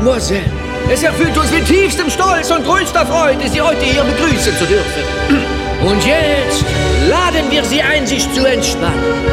Mademoiselle, es erfüllt uns mit tiefstem Stolz und größter Freude, Sie heute hier begrüßen zu dürfen. Und jetzt laden wir Sie ein, sich zu entspannen.